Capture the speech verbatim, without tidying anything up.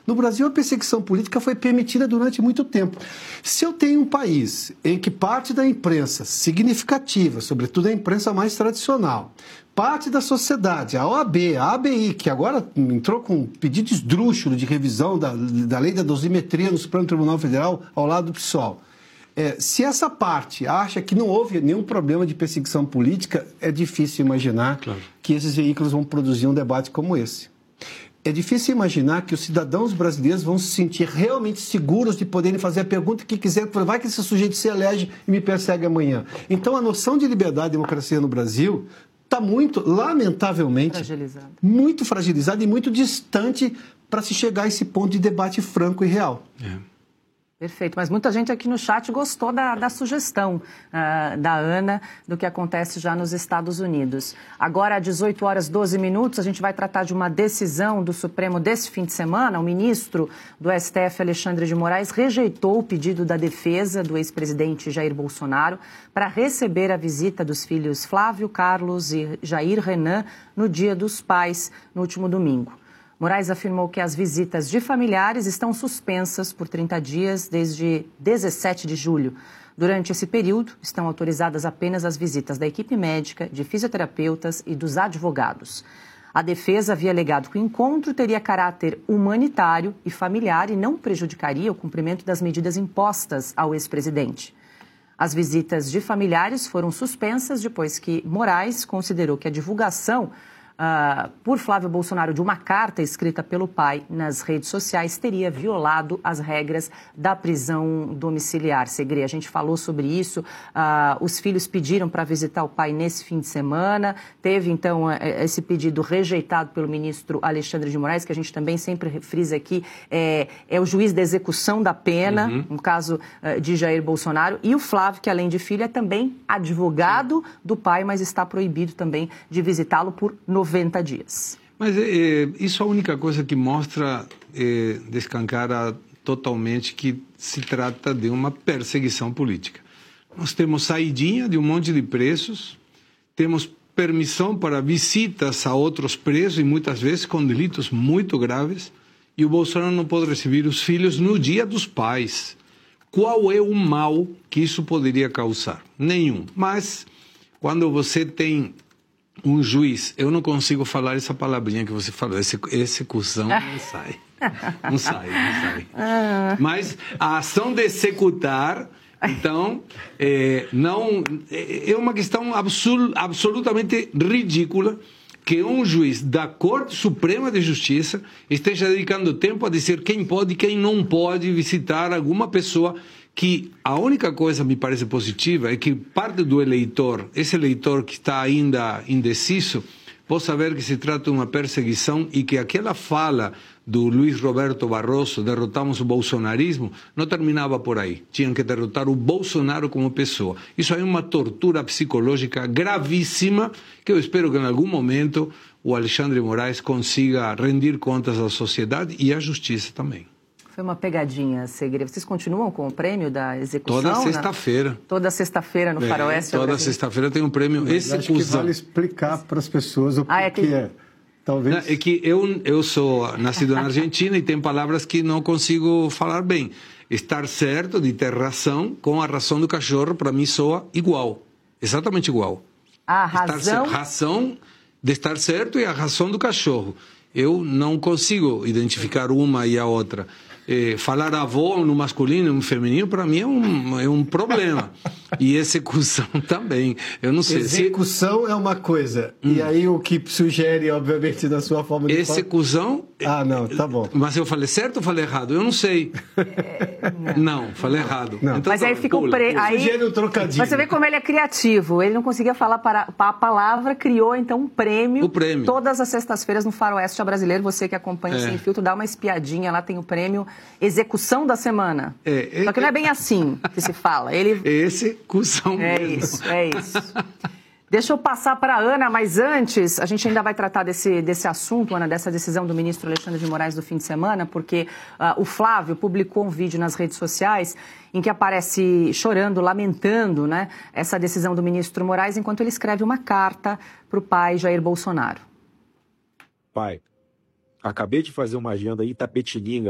No Brasil, a perseguição política foi permitida durante muito tempo. Se eu tenho um país em que parte da imprensa significativa, sobretudo a imprensa mais tradicional, parte da sociedade, a O A B, a A B I, que agora entrou com um pedido esdrúxulo de revisão da, da lei da dosimetria no Supremo Tribunal Federal ao lado do PSOL. É, se essa parte acha que não houve nenhum problema de perseguição política, é difícil imaginar claro. que esses veículos vão produzir um debate como esse. É difícil imaginar que os cidadãos brasileiros vão se sentir realmente seguros de poderem fazer a pergunta que quiserem. Vai que esse sujeito se elege e me persegue amanhã. Então, a noção de liberdade e democracia no Brasil está muito, lamentavelmente, fragilizado. muito fragilizada e muito distante para se chegar a esse ponto de debate franco e real. É. Perfeito, mas muita gente aqui no chat gostou da, da sugestão uh, da Ana do que acontece já nos Estados Unidos. Agora, às dezoito horas e doze minutos, a gente vai tratar de uma decisão do Supremo desse fim de semana. O ministro do S T F, Alexandre de Moraes, rejeitou o pedido da defesa do ex-presidente Jair Bolsonaro para receber a visita dos filhos Flávio, Carlos e Jair Renan no Dia dos Pais, no último domingo. Moraes afirmou que as visitas de familiares estão suspensas por trinta dias desde dezessete de julho. Durante esse período, estão autorizadas apenas as visitas da equipe médica, de fisioterapeutas e dos advogados. A defesa havia alegado que o encontro teria caráter humanitário e familiar e não prejudicaria o cumprimento das medidas impostas ao ex-presidente. As visitas de familiares foram suspensas depois que Moraes considerou que a divulgação Uh, por Flávio Bolsonaro de uma carta escrita pelo pai nas redes sociais teria violado as regras da prisão domiciliar. Segre, a gente falou sobre isso, uh, os filhos pediram para visitar o pai nesse fim de semana, teve então esse pedido rejeitado pelo ministro Alexandre de Moraes, que a gente também sempre frisa aqui, é, é o juiz da execução da pena, uhum. no caso uh, de Jair Bolsonaro, e o Flávio, que além de filho é também advogado Sim. do pai, mas está proibido também de visitá-lo por noventa dias. Mas é, isso é a única coisa que mostra, é, descancara totalmente que se trata de uma perseguição política. Nós temos saidinha de um monte de presos, temos permissão para visitas a outros presos e muitas vezes com delitos muito graves, e o Bolsonaro não pode receber os filhos no Dia dos Pais. Qual é o mal que isso poderia causar? Nenhum. Mas quando você tem um juiz, eu não consigo falar essa palavrinha que você falou, esse, esse cuzão não sai, não sai, não sai. Mas a ação de executar, então, é, não, é uma questão absol, absolutamente ridícula que um juiz da Corte Suprema de Justiça esteja dedicando tempo a dizer quem pode e quem não pode visitar alguma pessoa que a única coisa me parece positiva é que parte do eleitor, esse eleitor que está ainda indeciso, possa ver que se trata de uma perseguição e que aquela fala do Luiz Roberto Barroso, derrotamos o bolsonarismo, não terminava por aí. Tinham que derrotar o Bolsonaro como pessoa. Isso é uma tortura psicológica gravíssima que eu espero que em algum momento o Alexandre de Moraes consiga rendir contas à sociedade e à justiça também. Foi uma pegadinha, Segre. Vocês continuam com o prêmio da execução? Toda sexta-feira. Na... Toda sexta-feira no é, Faroeste. Toda sexta-feira tem um prêmio execução. Acho que vale explicar para as pessoas o ah, é que que é. Talvez... Não, é que eu, eu sou nascido na Argentina e tem palavras que não consigo falar bem. Estar certo de ter razão com a razão do cachorro, para mim, soa igual. Exatamente igual. A razão... Estar, razão de estar certo e a razão do cachorro. Eu não consigo identificar uma e a outra. É, falar avó no masculino e no feminino, para mim, é um, é um problema. E execução também. Eu não sei. Execução se... é uma coisa. Hum. E aí o que sugere, obviamente, da sua forma de execução... falar... Ah, não, tá bom. Mas eu falei certo ou falei errado? Eu não sei. É, não. não, falei errado. Não. Então, mas tá, aí fica o pre... aí... Sugere um trocadilho. Você vê como ele é criativo. Ele não conseguia falar para a palavra, criou, então, um prêmio. O prêmio. Todas as sextas-feiras no Faroeste Brasileiro. Você que acompanha o é. Sem Filtro, dá uma espiadinha. Lá tem o prêmio Execução da Semana. É, é, Só que não é bem assim que se fala. Ele... Execução É mesmo. isso, é isso. Deixa eu passar para a Ana, mas antes, a gente ainda vai tratar desse, desse assunto, Ana, dessa decisão do ministro Alexandre de Moraes do fim de semana, porque uh, o Flávio publicou um vídeo nas redes sociais em que aparece chorando, lamentando, né, essa decisão do ministro Moraes, enquanto ele escreve uma carta para o pai Jair Bolsonaro. Pai, acabei de fazer uma agenda em Itapetininga,